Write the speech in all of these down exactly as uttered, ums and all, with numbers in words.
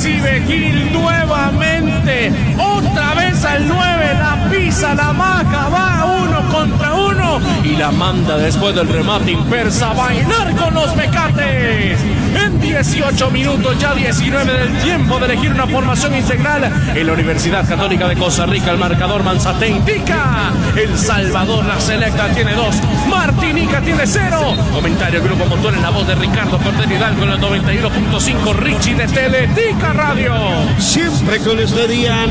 recibe Gil nuevamente. Otra vez al nueve, la pisa, la maja, va uno contra uno y la manda después del remate inversa a bailar con los mecates. En dieciocho minutos, ya diecinueve del tiempo de elegir una formación integral en la Universidad Católica de Costa Rica. El marcador Manzate indica: El Salvador, la selecta, tiene dos, Martinica tiene cero. Comentario Grupo Motor en la voz de Ricardo Cordero Hidalgo en el noventa y uno punto cinco, Richie de Teletica Radio. Siempre con usted, Ian.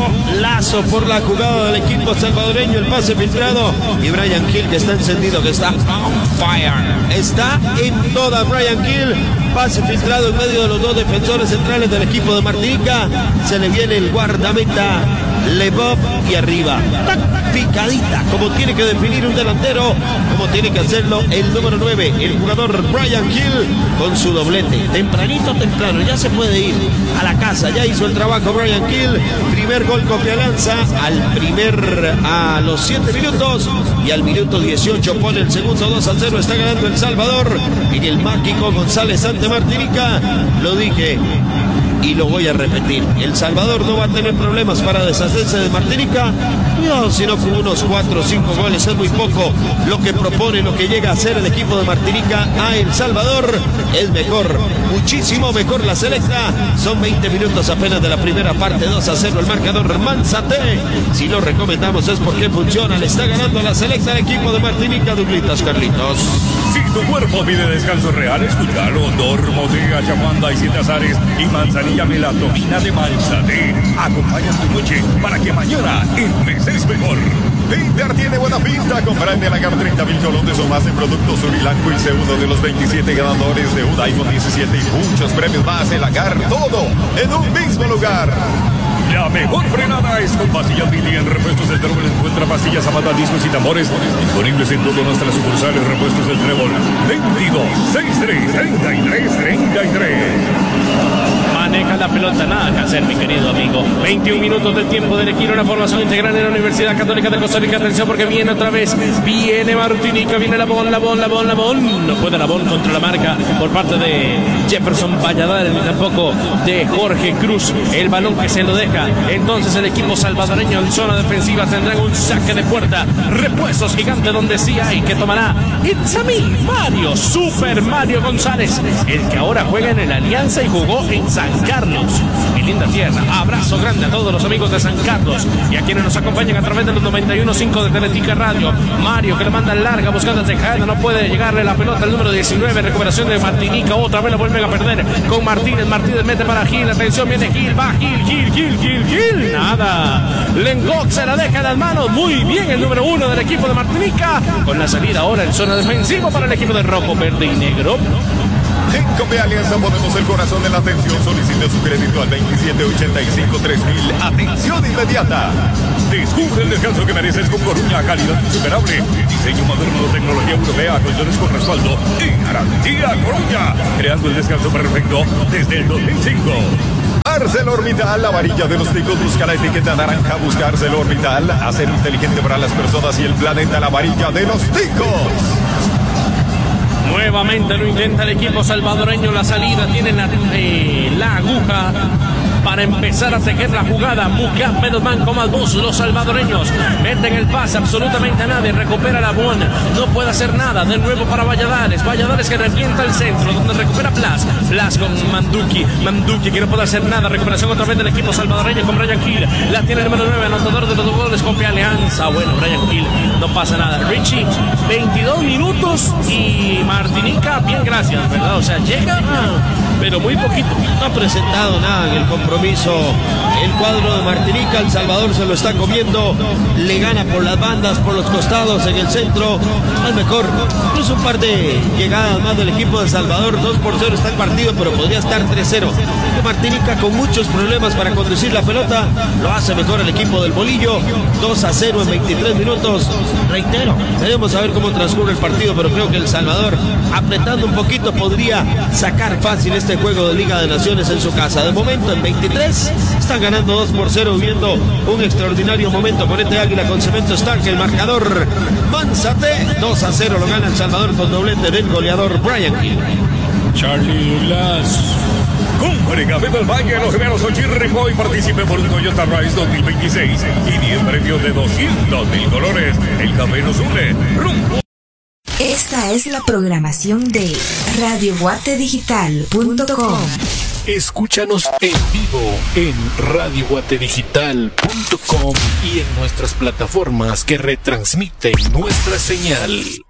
Golazo por la jugada del equipo salvadoreño, el pase filtrado y Brian Hill, que está encendido, que está on fire, está en toda. Brian Hill, pase filtrado en medio de los dos defensores centrales del equipo de Martinica, se le viene el guardameta Lebov y arriba, ¡tac! Picadita, como tiene que definir un delantero, como tiene que hacerlo el número nueve, el jugador Brian Hill, con su doblete. Tempranito, temprano, ya se puede ir a la casa, ya hizo el trabajo Brian Hill. Primer gol confianza al primer, a los siete minutos, y al minuto dieciocho pone el segundo. Dos a cero, está ganando El Salvador en el mágico González ante Martinica. Lo dije y lo voy a repetir: El Salvador no va a tener problemas para deshacerse de Martinica. No, sino con unos cuatro o cinco goles es muy poco lo que propone, lo que llega a hacer el equipo de Martinica a El Salvador. Es mejor, muchísimo mejor la selecta. Son veinte minutos apenas de la primera parte, dos a cero el marcador Manzate. Si lo recomendamos es porque funciona, le está ganando la selecta al equipo de Martinica. Duglitas, Carlitos. Si tu cuerpo pide descanso real, escúchalo. Dormotea, Chapanda y Siete Azares y Manzanilla Melatonina de Manzate. Acompaña tu noche para que mañana empeces mejor. Pinter tiene buena pinta. Compra en la gama treinta mil colones o más en productos Urilanco y sé uno de los veintisiete ganadores de un iPhone diecisiete y muchos premios más. El Agar, todo en un mismo lugar. La mejor frenada es con pastillas Billy. En Repuestos del Trébol encuentra pastillas, zapatas, discos y tambores disponibles en todas nuestras sucursales. Repuestos del Trébol, veintidós, sesenta y tres, treinta y tres, treinta y tres. Maneja la pelota, nada que hacer, mi querido amigo. veintiún minutos del tiempo de elegir una formación integral en la Universidad Católica de Costa Rica. Atención, porque viene otra vez, viene Martinica, viene la bon, la bon, la bon, la bon. No puede la bon contra la marca por parte de Jefferson Valladares, ni tampoco de Jorge Cruz. El balón que se lo deja. Entonces el equipo salvadoreño en zona defensiva tendrán un saque de puerta. Repuestos Gigante, donde sí hay, que tomará It's a me, Mario, Super Mario González, el que ahora juega en el Alianza y jugó en San Carlos, mi linda tierra. Abrazo grande a todos los amigos de San Carlos y a quienes nos acompañan a través de los noventa y uno punto cinco de Teletica Radio. Mario, que le manda larga buscando a Tejada, no puede llegarle la pelota al número diecinueve. Recuperación de Martinica, otra vez la vuelven a perder con Martínez. Martínez mete para Gil, atención, viene Gil, va Gil, Gil, Gil, Gil, Gil, nada. Lengoc se la deja en las manos, muy bien el número uno del equipo de Martinica, con la salida ahora en zona defensiva para el equipo de rojo, verde y negro. En Copé Alianza ponemos el corazón de la atención. Solicite su crédito al veintisiete ochenta y cinco tres mil. Atención inmediata. Descubre el descanso que mereces con Coruña. Calidad insuperable. Diseño moderno de tecnología europea. Colchones con respaldo y garantía Coruña. Creando el descanso perfecto desde el dos mil cinco. ArcelorMittal, la varilla de los ticos, busca la etiqueta naranja, busca ArcelorMittal, hacer inteligente para las personas y el planeta, la varilla de los ticos. Nuevamente lo intenta el equipo salvadoreño, la salida tiene la, eh, la aguja para empezar a tejer la jugada. Mucat, Menosman con más voz, los salvadoreños meten el pase, absolutamente a nadie, recupera la buena, no puede hacer nada, de nuevo para Valladares, Valladares que revienta el centro, donde recupera Blas, Blas con Manduki, Manduki que no puede hacer nada, recuperación otra vez del equipo salvadoreño con Brian Hill, la tiene el número nueve, anotador de los dos goles, copia Alianza, bueno, Brian Hill, no pasa nada. Richie, veintidós minutos y Martinica, bien, gracias, ¿verdad? O sea, llega, pero muy poquito. No ha presentado nada en el compromiso el cuadro de Martinica. El Salvador se lo está comiendo, le gana por las bandas, por los costados, en el centro, es mejor. Incluso un par de llegadas más del equipo de Salvador. Dos por cero está el partido, pero podría estar tres cero. Martinica con muchos problemas para conducir la pelota, lo hace mejor el equipo del Bolillo. Dos a cero en veintitrés minutos. Reitero, debemos saber cómo transcurre el partido, pero creo que El Salvador, apretando un poquito, podría sacar fácil este juego de Liga de Naciones en su casa. De momento en veintitrés están ganando dos por cero, viendo un extraordinario momento con este Águila con Cemento Stark. El marcador Manzate, dos a cero lo gana El Salvador con doblete del goleador Brian Hill. Charlie Douglas, Compre Café del Valle, Los Gemelos Ochirripo y participe por un Toyota Rise dos mil veintiséis y diez premios de doscientos mil colores. El café nos une rumbo. Esta es la programación de radio guate digital punto com. Escúchanos en vivo en radio guate digital punto com y en nuestras plataformas que retransmiten nuestra señal.